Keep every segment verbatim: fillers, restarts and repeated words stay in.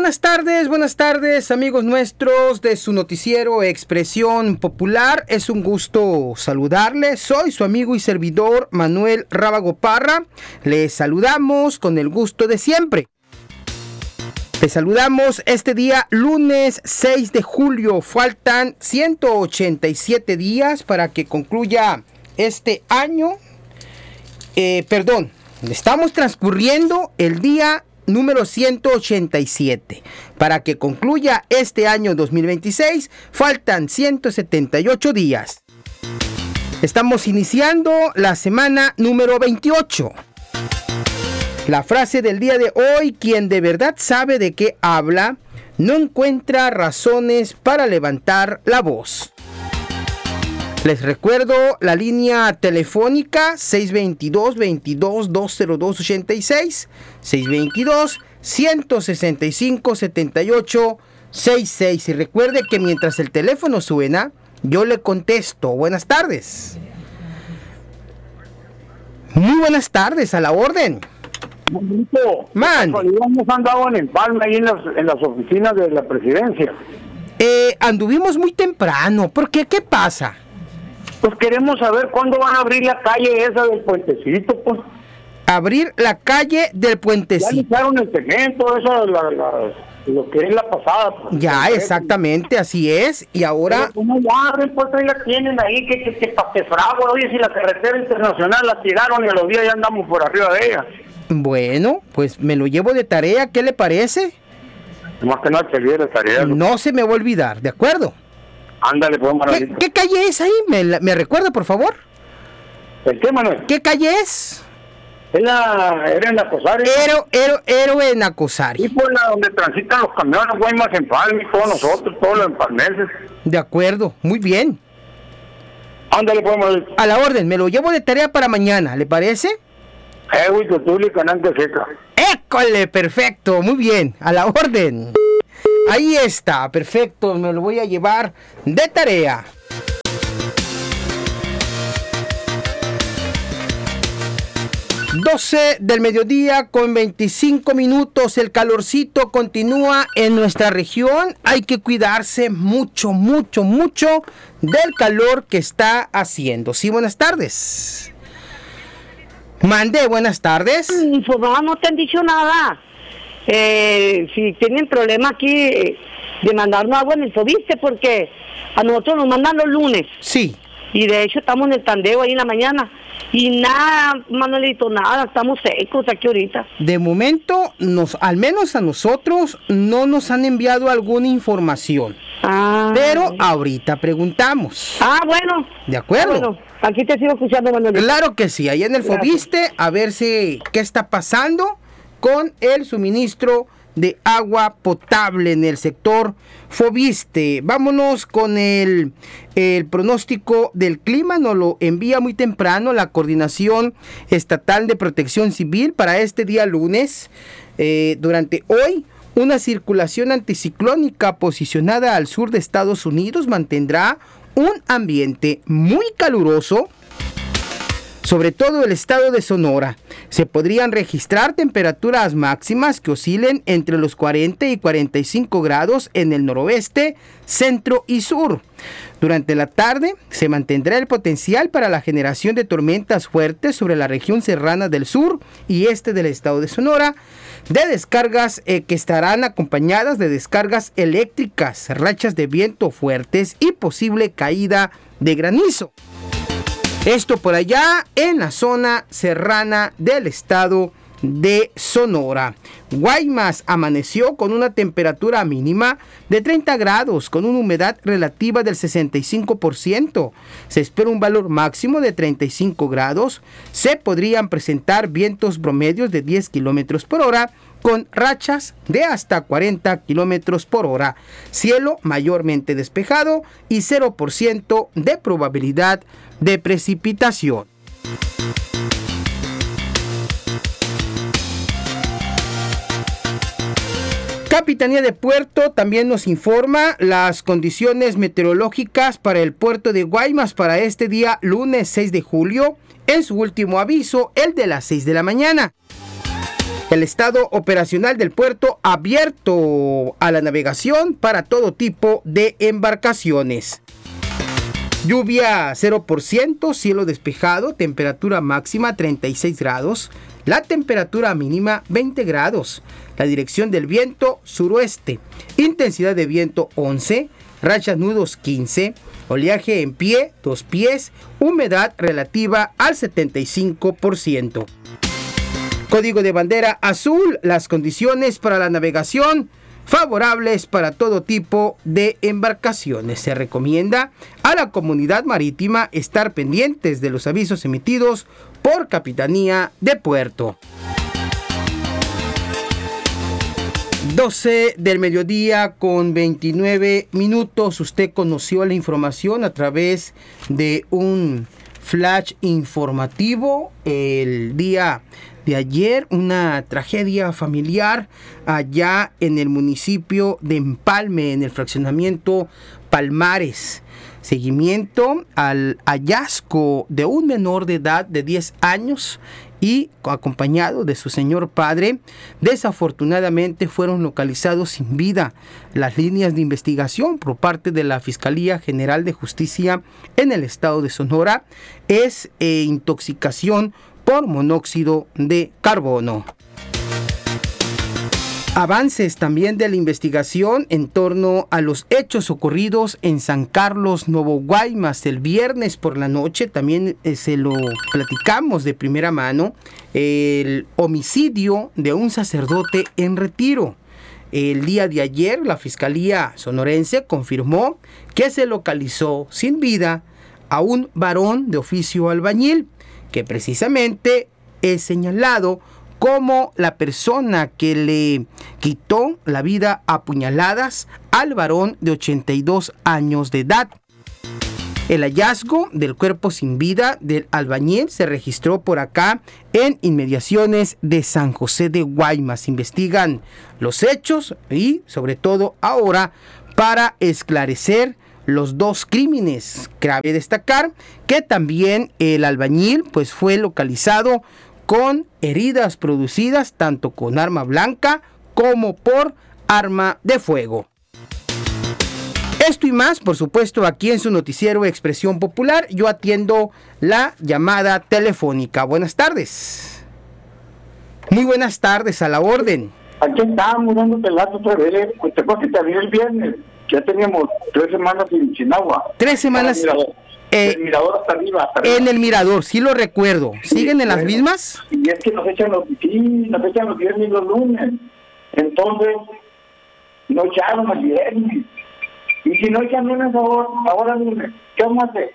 buenas tardes, buenas tardes, amigos nuestros de su noticiero Expresión Popular. Es un gusto saludarles. Soy su amigo y servidor Manuel Rábago Parra. Les saludamos con el gusto de siempre. Les saludamos este día lunes seis de julio. Faltan ciento ochenta y siete días para que concluya este año. Eh, perdón, estamos transcurriendo el día número ciento ochenta y siete. Para que concluya este año dos mil veintiséis, faltan ciento setenta y ocho días. Estamos iniciando la semana número veintiocho. La frase del día de hoy: quien de verdad sabe de qué habla, no encuentra razones para levantar la voz. Les recuerdo la línea telefónica seis dos dos, veintidós, doscientos dos, ochenta y seis, seis dos dos, ciento sesenta y cinco, setenta y ocho, sesenta y seis. Y recuerde que mientras el teléfono suena, yo le contesto. Buenas tardes. Muy buenas tardes, a la orden. Manito, Man. hemos andado en empalme ahí en las, en las oficinas de la presidencia. Eh, anduvimos muy temprano. ¿Por qué? ¿Qué pasa? Pues queremos saber cuándo van a abrir la calle esa del puentecito, pues. Abrir la calle del Ya puentecito. limpiaron el cemento, esa, la, la, lo que es la pasada. Pues. Ya, exactamente, así es. Y ahora... Pero como ya abren, pues ahí la tienen ahí, que, que, que pa' que fragua. Oye, si la carretera internacional la tiraron y a los días ya andamos por arriba de ella. Bueno, pues me lo llevo de tarea, ¿qué le parece? Más que no se olvide la tarea. No se me va a olvidar, ¿de acuerdo? Ándale, pues, ¿Qué, Manuelito. qué calle es ahí? ¿Me, la- me recuerda, por favor? ¿El qué, Manuel? ¿Qué calle es? Es la, era en la Cosari. Ero, Ero, Héroe en Y Acosari. por la donde transitan los camiones, Guaymas en Palma, y todos nosotros, todos los empalmenses. De acuerdo, muy bien. Ándale, pues, Manuelito. A la orden, me lo llevo de tarea para mañana, ¿le parece? Eh, güey, que tú le canal que seca. ¡École! Perfecto, muy bien, a la orden. Ahí está, perfecto, me lo voy a llevar de tarea. doce del mediodía con veinticinco minutos, el calorcito continúa en nuestra región. Hay que cuidarse mucho, mucho, mucho del calor que está haciendo. Sí, buenas tardes. Mande, buenas tardes. Pues no, no te han dicho nada. Eh, si tienen problema aquí eh, de mandarnos agua en el Fobiste, porque a nosotros nos mandan los lunes. Sí. Y de hecho estamos en el tandeo ahí en la mañana. Y nada, Manuelito, nada, estamos secos aquí ahorita. De momento, nos, al menos a nosotros, no nos han enviado alguna información. Ah, Pero ahorita preguntamos. ah bueno. ¿De acuerdo? Ah, bueno, aquí te sigo escuchando, Manuelito. Claro que sí, ahí en el Fobiste, a ver si qué está pasando con el suministro de agua potable en el sector Fobiste. Vámonos con el, el pronóstico del clima. Nos lo envía muy temprano la Coordinación Estatal de Protección Civil para este día lunes. Eh, durante hoy, una circulación anticiclónica posicionada al sur de Estados Unidos mantendrá un ambiente muy caluroso, sobre todo el estado de Sonora. Se podrían registrar temperaturas máximas que oscilen entre los cuarenta y cuarenta y cinco grados en el noroeste, centro y sur. Durante la tarde se mantendrá el potencial para la generación de tormentas fuertes sobre la región serrana del sur y este del estado de Sonora, de descargas eh, que estarán acompañadas de descargas eléctricas, rachas de viento fuertes y posible caída de granizo. Esto por allá en la zona serrana del estado de Sonora. Guaymas amaneció con una temperatura mínima de treinta grados, con una humedad relativa del sesenta y cinco por ciento. Se espera un valor máximo de treinta y cinco grados. Se podrían presentar vientos promedios de diez kilómetros por hora, con rachas de hasta cuarenta kilómetros por hora. Cielo mayormente despejado y cero por ciento de probabilidad de precipitación. Capitanía de Puerto también nos informa las condiciones meteorológicas para el puerto de Guaymas para este día lunes seis de julio, en su último aviso, el de las seis de la mañana. El estado operacional del puerto abierto a la navegación para todo tipo de embarcaciones. Lluvia cero por ciento, cielo despejado, temperatura máxima treinta y seis grados, la temperatura mínima veinte grados, la dirección del viento suroeste, intensidad de viento once, rachas nudos quince, oleaje en pie dos pies, humedad relativa al setenta y cinco por ciento. Código de bandera azul, las condiciones para la navegación favorables para todo tipo de embarcaciones. Se recomienda a la comunidad marítima estar pendientes de los avisos emitidos por Capitanía de Puerto. doce del mediodía con veintinueve minutos. Usted conoció la información a través de un flash informativo el día de ayer, una tragedia familiar allá en el municipio de Empalme, en el fraccionamiento Palmares. Seguimiento al hallazgo de un menor de edad de diez años y acompañado de su señor padre. Desafortunadamente fueron localizados sin vida. Las líneas de investigación por parte de la Fiscalía General de Justicia en el estado de Sonora es eh, intoxicación por monóxido de carbono. Avances también de la investigación en torno a los hechos ocurridos en San Carlos, Nuevo Guaymas, el viernes por la noche. También eh, se lo platicamos de primera mano, el homicidio de un sacerdote en retiro. El día de ayer, la Fiscalía Sonorense confirmó que se localizó sin vida a un varón de oficio albañil, que precisamente es señalado como la persona que le quitó la vida a puñaladas al varón de ochenta y dos años de edad. El hallazgo del cuerpo sin vida del albañil se registró por acá en inmediaciones de San José de Guaymas. Investigan los hechos y sobre todo ahora para esclarecer los dos crímenes. Cabe destacar que también el albañil pues fue localizado con heridas producidas tanto con arma blanca como por arma de fuego. Esto y más, por supuesto, aquí en su noticiero Expresión Popular. Yo atiendo la llamada telefónica. Buenas tardes. Muy buenas tardes, a la orden. Aquí estábamos dándote el lazo otra vez. Te acuerdas que te abrió el viernes. Ya teníamos tres semanas sin, sin agua. Tres semanas. El mirador, eh, el mirador hasta arriba, hasta arriba. En el mirador, sí lo recuerdo. ¿Siguen sí, en las bueno, mismas? Y es que nos echan los, sí, nos echan los viernes y los lunes. Entonces, no echaron el viernes. Y si no echan lunes ahora, ahora lunes, ¿qué vamos a hacer?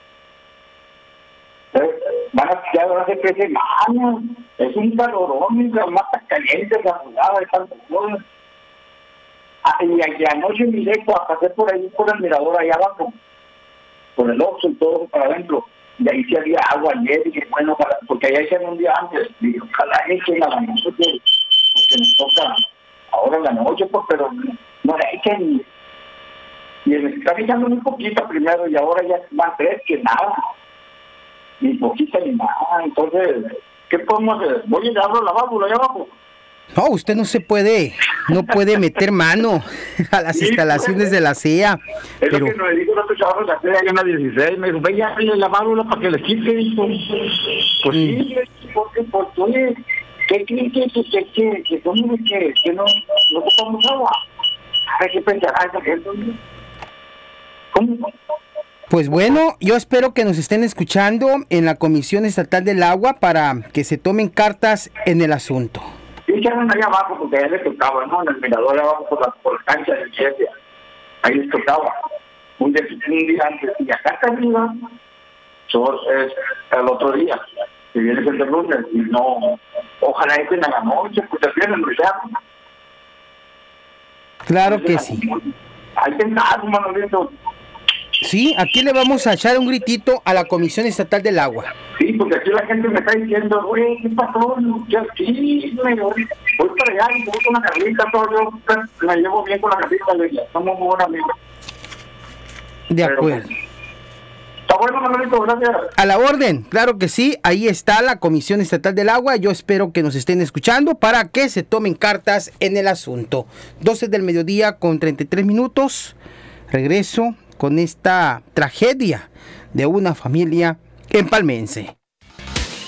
Eh, van a quedar hace tres semanas. Es un calorón, la mata caliente, la jugada, de tantas cosas. Ah, y aquí anoche miré, pasé por ahí, por el mirador allá abajo, por el Oxxo y todo para adentro, y ahí sí había agua ayer, y dije, bueno, para, porque allá echan un día antes, y dije, ojalá echen a la noche, porque nos toca ahora en la noche, pues, pero no la echen, y, y me está echando muy poquita primero, y ahora ya más tres que nada, ni poquita ni nada. Entonces, ¿qué podemos hacer? Voy a ir a abrir la válvula allá abajo. No, usted no se puede, no puede meter mano a las sí, instalaciones pues, de la C E A. Es pero... lo que nos dijo el otro chaval, la C E A en la dieciséis, me dijo, venga, abrirle la válvula para que le quite, dijo. Pues mm. sí, porque, porque, oye, ¿qué creen que, que, que, que, que, que, que no, no ocupamos agua? Hay que pensar a esa gente. ¿Cómo? Pues bueno, yo espero que nos estén escuchando en la Comisión Estatal del Agua para que se tomen cartas en el asunto. Sí, echaron ahí abajo porque ahí les tocaba, ¿no? En el mirador abajo por la, por la cancha de iglesia. Ahí les tocaba. Un día, un día antes. Y acá está arriba, so, es el otro día. Que viene el de lunes. Y no, ojalá estén a la noche, pues se pierden los llanos. Claro Entonces, que sí. Ahí tentado, Manolito. Sí, aquí le vamos a echar un gritito a la Comisión Estatal del Agua. Sí, porque aquí la gente me está diciendo, güey, ¿qué pasó? Ya, sí, me voy, voy para allá y voy con la Carlita, todo yo me llevo bien con la Carlita, le somos muy buenos amigos. De acuerdo. Pero, está bueno, Manolito, gracias. A la orden, claro que sí, ahí está la Comisión Estatal del Agua, yo espero que nos estén escuchando para que se tomen cartas en el asunto. doce del mediodía con treinta y tres minutos, regreso con esta tragedia de una familia empalmense.